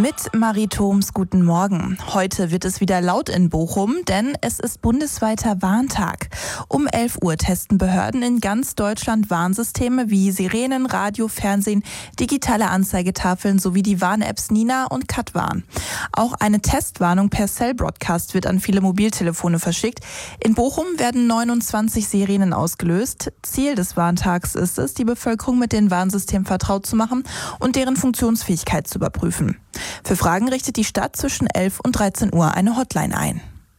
Mit Marie Thoms, guten Morgen. Heute wird es wieder laut in Bochum, denn es ist bundesweiter Warntag. Um 11 Uhr testen Behörden in ganz Deutschland Warnsysteme wie Sirenen, Radio, Fernsehen, digitale Anzeigetafeln sowie die Warn-Apps Nina und Katwarn. Auch eine Testwarnung per Cell-Broadcast wird an viele Mobiltelefone verschickt. In Bochum werden 29 Sirenen ausgelöst. Ziel des Warntags ist es, die Bevölkerung mit den Warnsystemen vertraut zu machen und deren Funktionsfähigkeit zu überprüfen. Für Fragen richtet die Stadt zwischen 11 und 13 Uhr eine Hotline ein.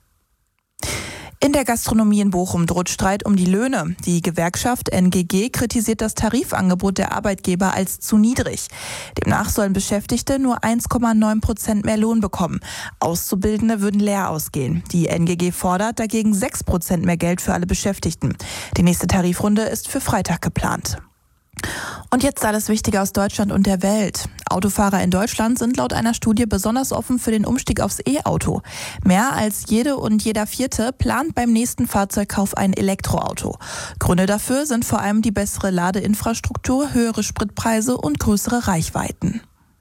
In der Gastronomie in Bochum droht Streit um die Löhne. Die Gewerkschaft NGG kritisiert das Tarifangebot der Arbeitgeber als zu niedrig. Demnach sollen Beschäftigte nur 1,9% mehr Lohn bekommen. Auszubildende würden leer ausgehen. Die NGG fordert dagegen 6% mehr Geld für alle Beschäftigten. Die nächste Tarifrunde ist für Freitag geplant. Und jetzt alles Wichtige aus Deutschland und der Welt. Autofahrer in Deutschland sind laut einer Studie besonders offen für den Umstieg aufs E-Auto. Mehr als jede und jeder Vierte plant beim nächsten Fahrzeugkauf ein Elektroauto. Gründe dafür sind vor allem die bessere Ladeinfrastruktur, höhere Spritpreise und größere Reichweiten.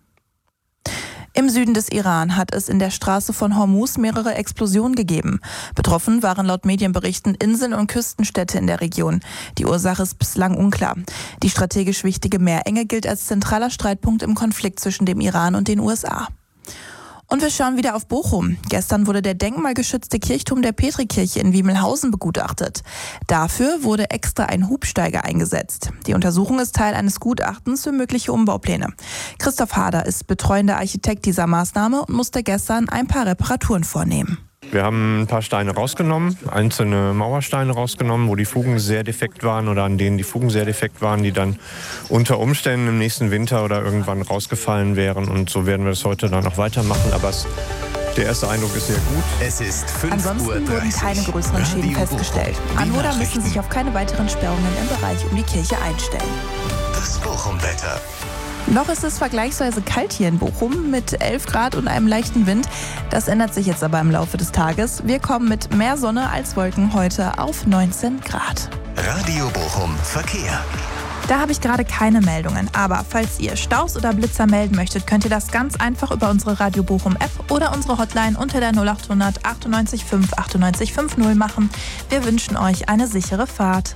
Im Süden des Iran hat es in der Straße von Hormuz mehrere Explosionen gegeben. Betroffen waren laut Medienberichten Inseln und Küstenstädte in der Region. Die Ursache ist bislang unklar. Die strategisch wichtige Meerenge gilt als zentraler Streitpunkt im Konflikt zwischen dem Iran und den USA. Und wir schauen wieder auf Bochum. Gestern wurde der denkmalgeschützte Kirchturm der Petrikirche in Wiemelhausen begutachtet. Dafür wurde extra ein Hubsteiger eingesetzt. Die Untersuchung ist Teil eines Gutachtens für mögliche Umbaupläne. Christoph Hader ist betreuender Architekt dieser Maßnahme und musste gestern ein paar Reparaturen vornehmen. Wir haben ein paar Steine rausgenommen, einzelne Mauersteine rausgenommen, wo die Fugen sehr defekt waren oder an denen die Fugen sehr defekt waren, die dann unter Umständen im nächsten Winter oder irgendwann rausgefallen wären. Und so werden wir das heute dann noch weitermachen. Aber der erste Eindruck ist sehr gut. Es ist 5:30 Uhr. Ansonsten wurden keine größeren Schäden festgestellt. Anwohner müssen sich auf keine weiteren Sperrungen im Bereich um die Kirche einstellen. Das Bochum-Wetter. Noch ist es vergleichsweise kalt hier in Bochum mit 11 Grad und einem leichten Wind. Das ändert sich jetzt aber im Laufe des Tages. Wir kommen mit mehr Sonne als Wolken heute auf 19 Grad. Radio Bochum Verkehr. Da habe ich gerade keine Meldungen, aber falls ihr Staus oder Blitzer melden möchtet, könnt ihr das ganz einfach über unsere Radio Bochum App oder unsere Hotline unter der 0800 98 5 98 50 machen. Wir wünschen euch eine sichere Fahrt.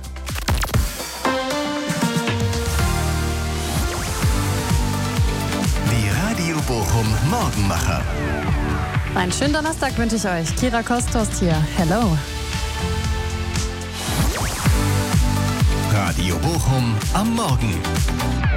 Bochum Morgenmacher. Einen schönen Donnerstag wünsche ich euch. Kira Kostos hier. Hello. Radio Bochum am Morgen.